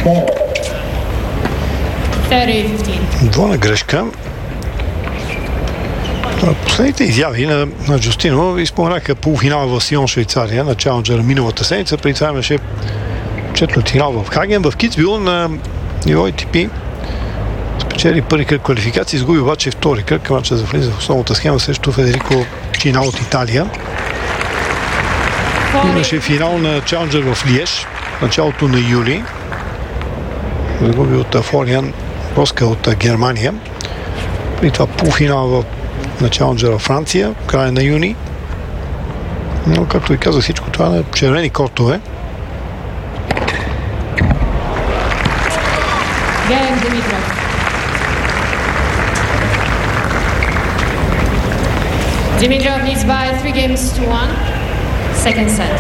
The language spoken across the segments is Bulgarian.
Двойна грешка. Последните изяви на Джустино изпомнаха полуфинал в Сион, Швейцария, на Чаленджера миналата седмица. Преди това имаше четвъртфинал в Хаген. В Китсвил на ниво ATP спечели първи кръг квалификации, изгуби обаче втори кръг, мача за влиза в основната схема срещу Федерико Чинал от Италия. Имаше финал на Чаленджер в Лиеж, началото на юли. Загуби от Флориан Роска от Германия. При това полуфинал в на Чаленджер във Франция, края на юни. Но, както ви казах, всичко това на червени кортове. Dimitrov leads by 3 games to 1. Second set.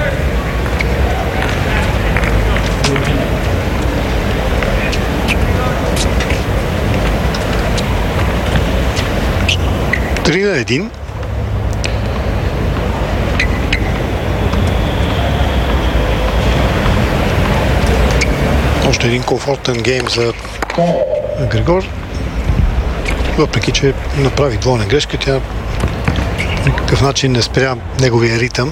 Три на един. Още един комфортен гейм за Григор. Въпреки че направи двойна грешка, тя по никакъв начин не спря неговия ритъм.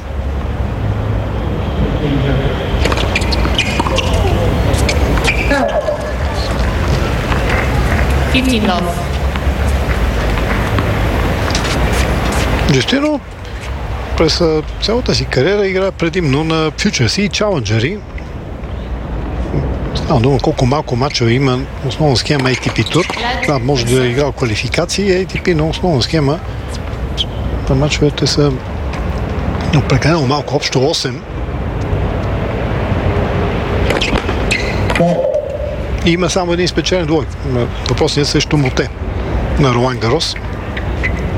Джустино през цялата си кариера играе предимно на фьючерси и чаленджери. Става дума колко малко мачове има основна схема ATP Tour. Да, може да е играл квалификации ATP, но основна схема на мачовете са прекалено малко, общо 8. И има само един спечелен двой. Въпросният срещу Моте на Ролан Гарос.